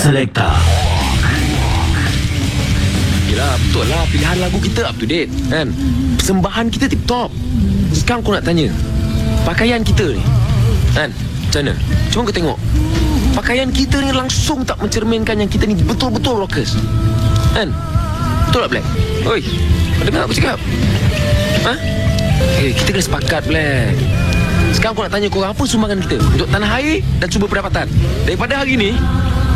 Selecta. Yelah, betul lah. Pilihan lagu kita up to date, kan? Persembahan kita tip top. Sekarang aku nak tanya, pakaian kita ni, kan? Macam mana? Cuma kau tengok, pakaian kita ni langsung tak mencerminkan yang kita ni betul-betul rockers, kan? Betul tak, Black? Oi, kau dengar aku cakap? Ha? Kita kena sepakat, Black. Sekarang aku nak tanya korang, apa sumbangan kita untuk tanah air dan sumber pendapatan? Daripada hari ni,